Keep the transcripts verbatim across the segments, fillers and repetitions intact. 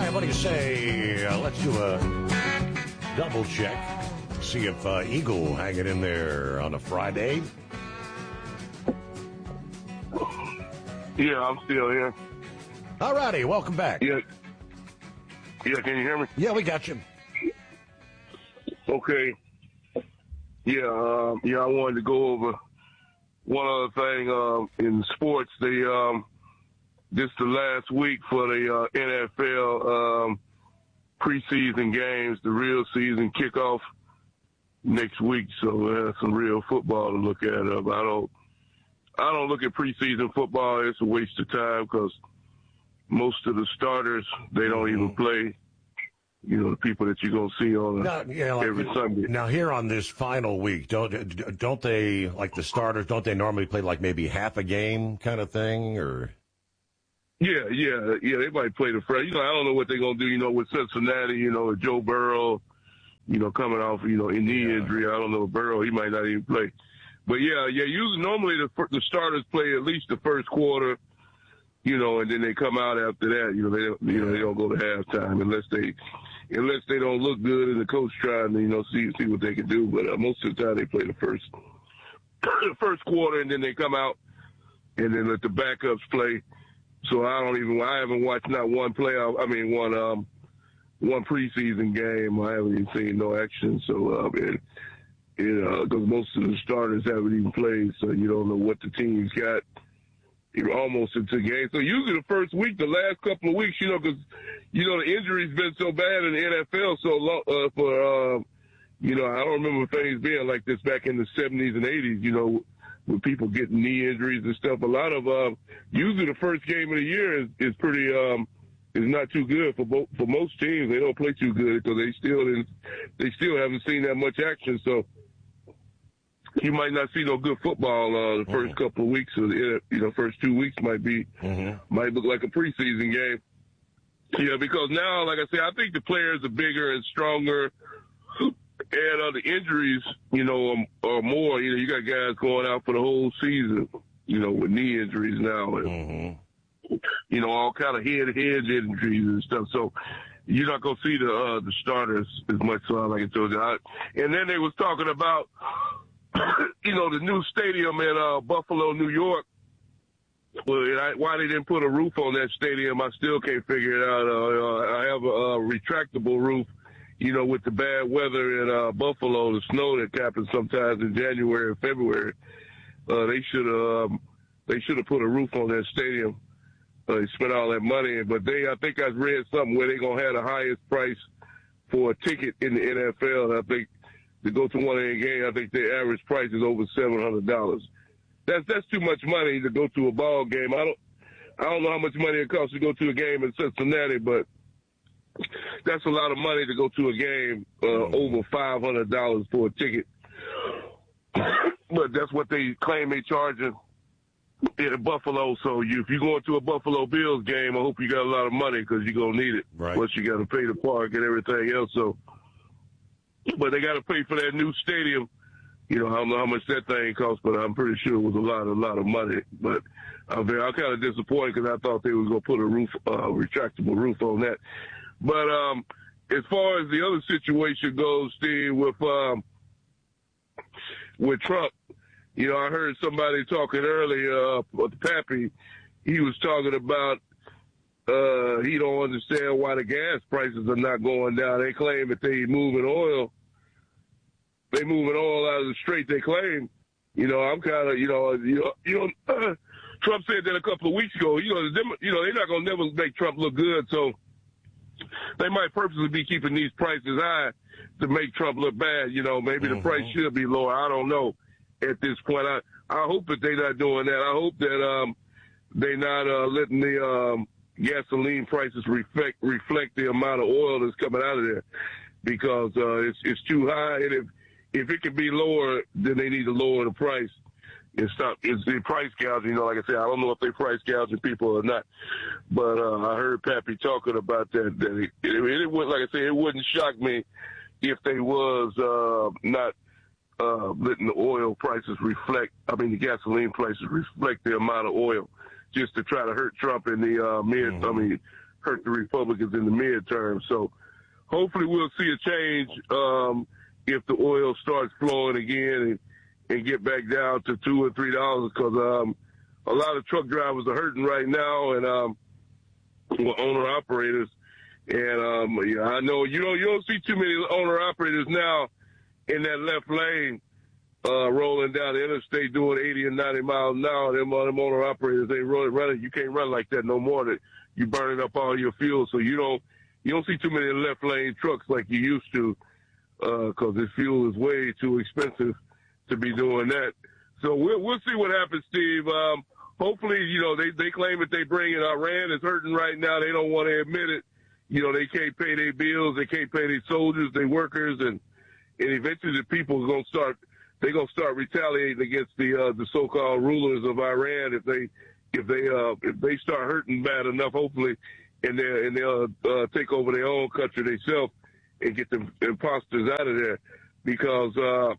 right, what do you say? Uh, let's do a double check. See if uh, Eagle hanging in there on a Friday. Yeah, I'm still here. All righty, welcome back. Yeah. Yeah, can you hear me? Yeah, we got you. Okay. Yeah, um, yeah, I wanted to go over one other thing um, in sports. They um, this the last week for the uh, N F L um, preseason games. The real season kickoff next week, so we have some real football to look at. Uh, I don't, I don't look at preseason football. It's a waste of time because most of the starters they don't Mm-hmm. even play. You know, the people that you're gonna see on Now, yeah, like, every Sunday. Now, here on this final week, don't don't they, like the starters, don't they normally play like maybe half a game kind of thing, or? Yeah, yeah, yeah. They might play the first. You know, I don't know what they're gonna do. You know, with Cincinnati, you know, Joe Burrow, you know, coming off, you know, a knee Yeah. injury. I don't know, Burrow, he might not even play. But yeah, yeah. Usually, normally the the starters play at least the first quarter. You know, and then they come out after that. You know, they don't, you know they don't go to halftime unless they unless they don't look good and the coach trying to you know see see what they can do. But uh, most of the time they play the first the first quarter and then they come out and then let the backups play. So I don't even I haven't watched not one playoff. I mean one um one preseason game. I haven't even seen no action. So uh, and, you know, because most of the starters haven't even played, so you don't know what the team's got. You're almost into games. So usually the first week, the last couple of weeks, you know, because, you know, the injury's been so bad in the N F L so long, uh, for, um, you know, I don't remember things being like this back in the seventies and eighties, you know, with people getting knee injuries and stuff. A lot of, um, usually the first game of the year is, is pretty, um, is not too good for both, for most teams. They don't play too good because they still, didn't, they still haven't seen that much action. So, you might not see no good football uh, the first mm-hmm. couple of weeks, or the you know first two weeks might be mm-hmm. might look like a preseason game. Yeah, because now, like I said, I think the players are bigger and stronger, and uh, the injuries, you know, are, are more. You know, you got guys going out for the whole season, you know, with knee injuries now, and mm-hmm. you know, all kind of head head injuries and stuff. So you're not gonna see the uh, the starters as much. So like I told you, I, and then they was talking about. You know, the new stadium in uh, Buffalo, New York. Well, I, why they didn't put a roof on that stadium, I still can't figure it out. Uh, uh, I have a, a retractable roof, you know, with the bad weather in uh, Buffalo, the snow that happens sometimes in January and February. Uh, they should have um, they should have put a roof on that stadium. Uh, they spent all that money, but they I think I read something where they're gonna have the highest price for a ticket in the N F L. And I think. To go to one of their games, I think their average price is over seven hundred dollars. That's that's too much money to go to a ball game. I don't I don't know how much money it costs to go to a game in Cincinnati, but that's a lot of money to go to a game. Uh, mm-hmm. Over five hundred dollars for a ticket. But that's what they claim they charging in Buffalo. So you, if you're going to a Buffalo Bills game, I hope you got a lot of money because you're gonna need it. Right. Plus you got to pay the park and everything else. So. But they got to pay for that new stadium. You know, I don't know how much that thing costs, but I'm pretty sure it was a lot, a lot of money. But I'm very, I'm kind of disappointed because I thought they was going to put a roof, uh, retractable roof on that. But um, as far as the other situation goes, Steve, with um, with Trump, you know, I heard somebody talking earlier uh, with Pappy. He was talking about. Uh, he don't understand why the gas prices are not going down. They claim that they moving oil, they moving oil out of the strait. They claim, you know, I'm kind of, you know, you know, you know uh, Trump said that a couple of weeks ago. You know, them, you know, they're not gonna never make Trump look good. So they might purposely be keeping these prices high to make Trump look bad. You know, maybe mm-hmm. the price should be lower. I don't know. At this point, I I hope that they're not doing that. I hope that um they not uh, letting the um. gasoline prices reflect reflect the amount of oil that's coming out of there, because uh, it's it's too high. And if if it can be lower, then they need to lower the price and stop. It's the price gouging. You know, like I said, I don't know if they price gouging people or not, but uh, I heard Pappy talking about that. That it, it, it would, like I said, it wouldn't shock me if they was uh, not uh, letting the oil prices reflect. I mean, the gasoline prices reflect the amount of oil. Just to try to hurt Trump in the uh, mid, mm-hmm. I mean, hurt the Republicans in the midterm. So hopefully we'll see a change um, if the oil starts flowing again and, and get back down to two or three dollars because um, a lot of truck drivers are hurting right now and um, well, owner operators. And um, yeah, I know you don't you don't see too many owner operators now in that left lane uh, rolling down the interstate doing eighty and ninety miles an hour. Them, them owner operators ain't running running. You can't run like that no more. That you burning up all your fuel, so you don't you don't see too many left lane trucks like you used to because uh, this fuel is way too expensive to be doing that. So we'll we'll see what happens, Steve. Um, hopefully, you know they they claim that they bring in Iran is hurting right now. They don't want to admit it. You know, they can't pay their bills, they can't pay their soldiers, their workers, and, and eventually the people are going to start, they're going to start retaliating against the, uh, the so-called rulers of Iran if they, if they, uh, if they start hurting bad enough, hopefully, and they and they'll, uh, take over their own country themselves and get the imposters out of there because, uh,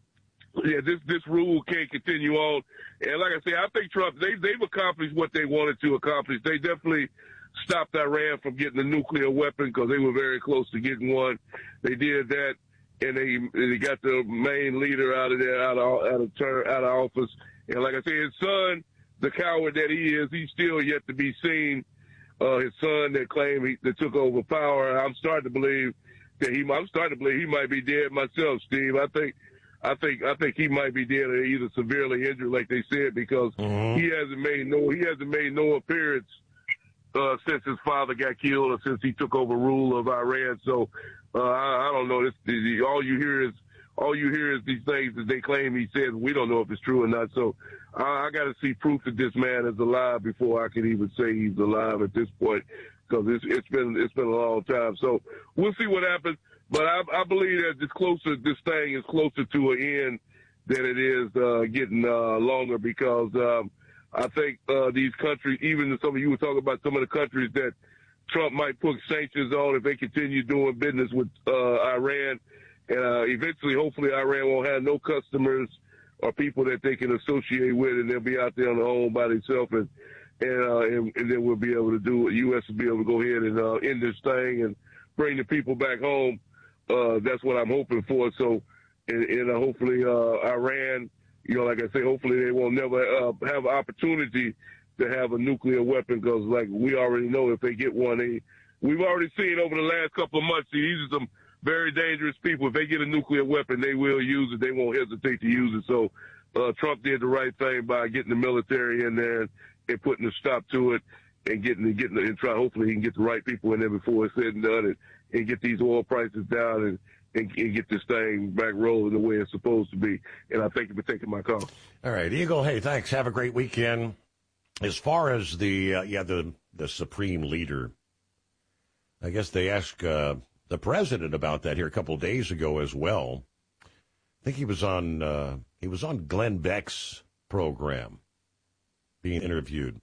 yeah, this, this rule can't continue on. And like I say, I think Trump, they, they've accomplished what they wanted to accomplish. They definitely stopped Iran from getting a nuclear weapon because they were very close to getting one. They did that, and they they got the main leader out of there, out of out of turn, out of office. And like I said, his son, the coward that he is, he's still yet to be seen. Uh, his son that claimed he that took over power. I'm starting to believe that he. I'm starting to believe he might be dead myself, Steve. I think. I think I think he might be dead or either severely injured, like they said, because mm-hmm. he hasn't made no he hasn't made no appearance Uh, since his father got killed or since he took over rule of Iran. So uh, I, I don't know. This, this, all you hear is all you hear is these things that they claim he said. We don't know if it's true or not. So I, I got to see proof that this man is alive before I can even say he's alive at this point, because it's, it's been it's been a long time. So we'll see what happens. But I, I believe that this closer this thing is closer to an end than it is uh, getting uh, longer because. Um, I think uh, these countries, even some of you were talking about some of the countries that Trump might put sanctions on if they continue doing business with uh, Iran. And uh, eventually, hopefully, Iran won't have no customers or people that they can associate with, and they'll be out there on their own by themselves. And and, uh, and and then we'll be able to do it. U S will be able to go ahead and uh, end this thing and bring the people back home. Uh, that's what I'm hoping for. So, and, and uh, hopefully, uh, Iran. You know, like I say, hopefully they will never uh, have an opportunity to have a nuclear weapon because, like, we already know if they get one, they, we've already seen over the last couple of months, these are some very dangerous people. If they get a nuclear weapon, they will use it. They won't hesitate to use it. So uh, Trump did the right thing by getting the military in there and putting a stop to it and getting getting and try. Hopefully he can get the right people in there before it's said and done and, and get these oil prices down and And, and get this thing back rolling the way it's supposed to be. And I thank you for taking my call. All right, Eagle. Hey, thanks. Have a great weekend. As far as the uh, yeah the the supreme leader, I guess they asked uh, the president about that here a couple of days ago as well. I think he was on uh, he was on Glenn Beck's program, being interviewed,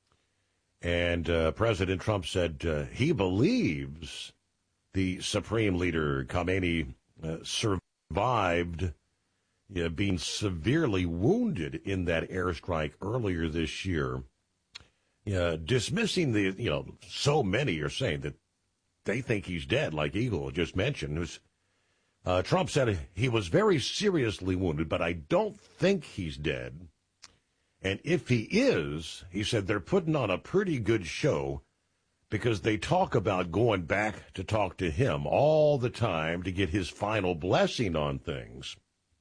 and uh, President Trump said uh, he believes the supreme leader, Khamenei, uh, survived uh, being severely wounded in that airstrike earlier this year, uh, dismissing the, you know, so many are saying that they think he's dead, like Eagle just mentioned. It was, uh, Trump said he was very seriously wounded, but I don't think he's dead. And if he is, he said they're putting on a pretty good show because they talk about going back to talk to him all the time to get his final blessing on things.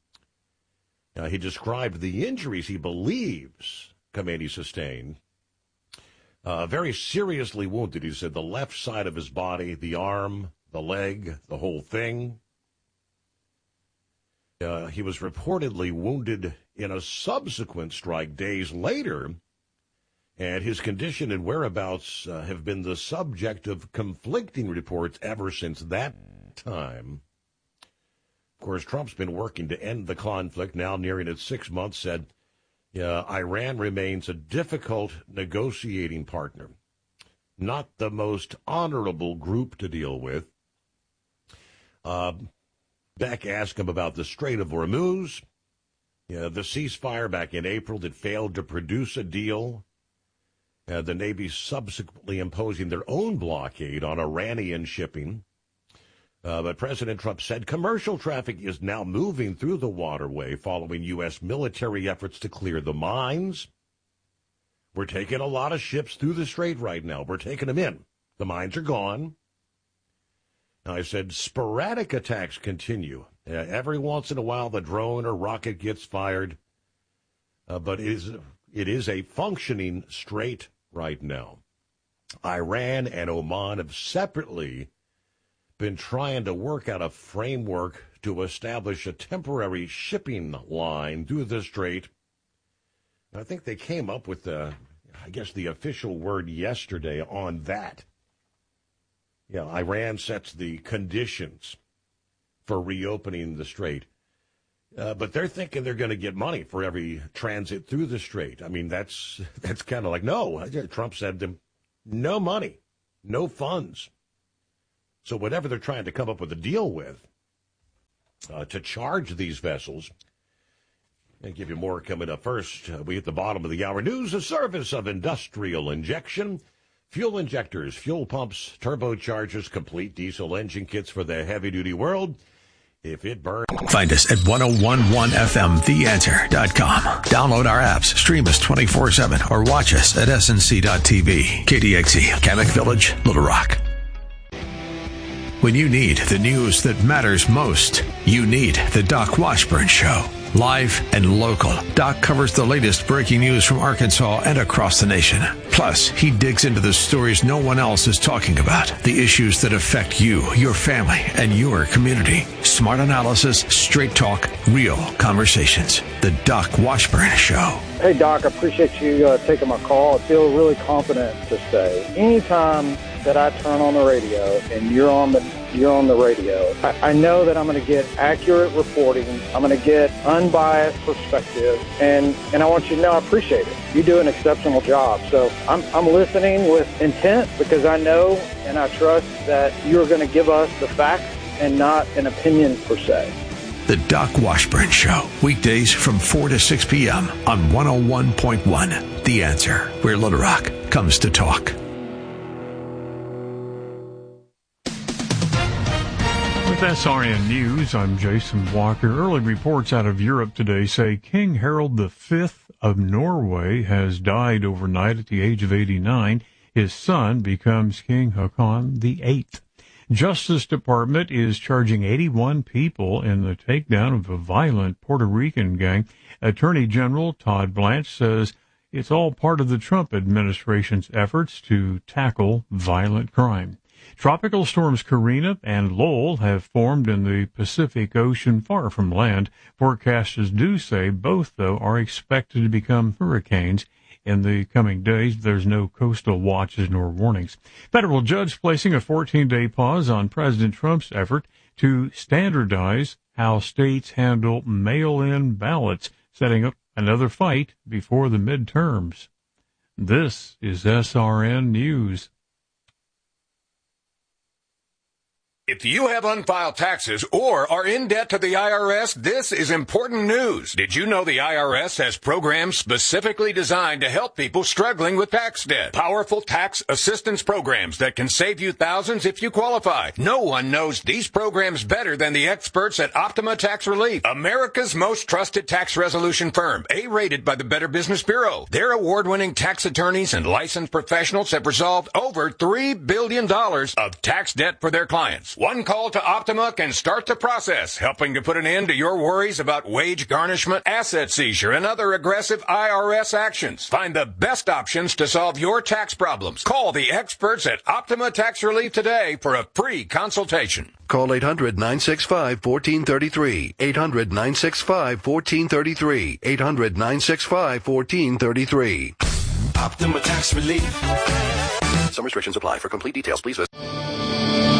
Now, he described the injuries he believes Khamenei sustained. Uh, very seriously wounded, he said, the left side of his body, the arm, the leg, the whole thing. Uh, he was reportedly wounded in a subsequent strike days later, and his condition and whereabouts uh, have been the subject of conflicting reports ever since that time. Of course, Trump's been working to end the conflict, now nearing its six months, said uh, Iran remains a difficult negotiating partner, not the most honorable group to deal with. Uh, Beck asked him about the Strait of Hormuz, uh, the ceasefire back in April that failed to produce a deal. Uh, the Navy subsequently imposing their own blockade on Iranian shipping. Uh, but President Trump said commercial traffic is now moving through the waterway following U S military efforts to clear the mines. We're taking a lot of ships through the strait right now. We're taking them in. The mines are gone. Now, I said sporadic attacks continue. Uh, every once in a while, the drone or rocket gets fired. Uh, but it is, it is a functioning strait right now. Iran and Oman have separately been trying to work out a framework to establish a temporary shipping line through the strait. I think they came up with the, I guess, the official word yesterday on that. Yeah, Iran sets the conditions for reopening the strait. Uh, but they're thinking they're going to get money for every transit through the strait. I mean, that's that's kind of like, no. Trump said to them, no money, no funds. So whatever they're trying to come up with a deal with uh, to charge these vessels, and give you more coming up. First, uh, we hit the bottom of the hour news, a service of Industrial Injection. Fuel injectors, fuel pumps, turbochargers, complete diesel engine kits for the heavy-duty world. If it burns... Find us at ten eleven F M the answer dot com. Download our apps, stream us twenty-four seven, or watch us at S N C dot T V. K D X E, Kamek Village, Little Rock. When you need the news that matters most, you need the Doc Washburn Show. Live and local, Doc covers the latest breaking news from Arkansas and across the nation. Plus, he digs into the stories no one else is talking about, the issues that affect you, your family, and your community. Smart analysis, straight talk, real conversations. The Doc Washburn Show. Hey, Doc, I appreciate you uh, taking my call. I feel really confident to say anytime that I turn on the radio and you're on the you're on the radio, I, I know that I'm going to get accurate reporting. I'm going to get unbiased perspective, and, and I want you to know I appreciate it. You do an exceptional job. So I'm I'm listening with intent because I know and I trust that you're going to give us the facts and not an opinion per se. The Doc Washburn Show, weekdays from four to six p.m. on one oh one point one. The Answer, where Little Rock comes to talk. With S R N News, I'm Jason Walker. Early reports out of Europe today say King Harald the Fifth of Norway has died overnight at the age of eighty-nine. His son becomes King Haakon the Eighth. Justice Department is charging eighty-one people in the takedown of a violent Puerto Rican gang. Attorney General Todd Blanche says it's all part of the Trump administration's efforts to tackle violent crime. Tropical storms Karina and Lowell have formed in the Pacific Ocean far from land. Forecasters do say both, though, are expected to become hurricanes in the coming days. There's no coastal watches nor warnings. Federal judge placing a fourteen-day pause on President Trump's effort to standardize how states handle mail-in ballots, setting up another fight before the midterms. This is S R N News. If you have unfiled taxes or are in debt to the I R S, this is important news. Did you know the I R S has programs specifically designed to help people struggling with tax debt? Powerful tax assistance programs that can save you thousands if you qualify. No one knows these programs better than the experts at Optima Tax Relief, America's most trusted tax resolution firm, A-rated by the Better Business Bureau. Their award-winning tax attorneys and licensed professionals have resolved over three billion dollars of tax debt for their clients. One call to Optima can start the process, helping to put an end to your worries about wage garnishment, asset seizure, and other aggressive I R S actions. Find the best options to solve your tax problems. Call the experts at Optima Tax Relief today for a free consultation. Call eight hundred nine six five one four three three. eight hundred nine six five one four three three. eight hundred nine six five one four three three. Optima Tax Relief. Some restrictions apply. For complete details, please visit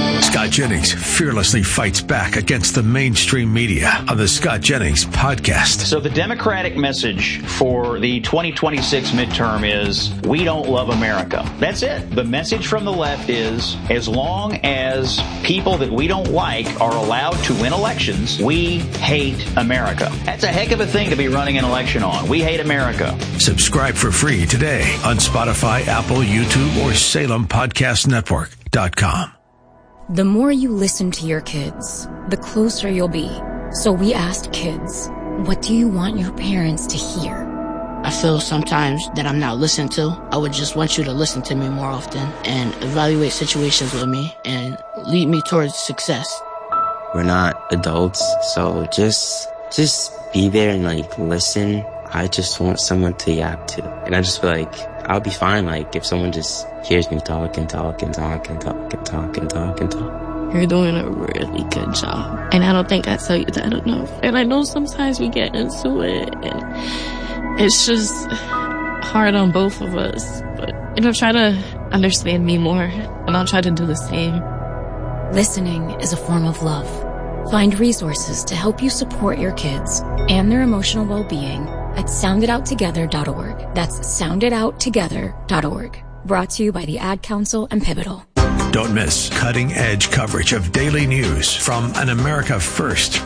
Scott Jennings fearlessly fights back against the mainstream media on the Scott Jennings podcast. So the Democratic message for the twenty twenty-six midterm is, we don't love America. That's it. The message from the left is, as long as people that we don't like are allowed to win elections, we hate America. That's a heck of a thing to be running an election on. We hate America. Subscribe for free today on Spotify, Apple, YouTube, or Salem Podcast Network dot com. The more you listen to your kids, the closer you'll be. So we asked kids, what do you want your parents to hear? I feel sometimes that I'm not listened to. I would just want you to listen to me more often and evaluate situations with me and lead me towards success. We're not adults, so just just be there and like listen. I just want someone to yap to. And I just feel like I'll be fine like if someone just hears me talk and talk and talk and talk and talk and talk and talk. You're doing a really good job. And I don't think I tell you that enough. And I know sometimes we get into it and it's just hard on both of us. But, you know, try to understand me more and I'll try to do the same. Listening is a form of love. Find resources to help you support your kids and their emotional well-being at sound it out together dot org. That's sound it out together dot org. Brought to you by the Ad Council and Pivotal. Don't miss cutting-edge coverage of daily news from an America First